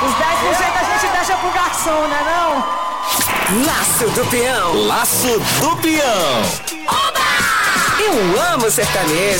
Os 10% a gente deixa pro garçom, né não? Laço do Peão. Laço do Peão. Oba! Eu amo sertanejo.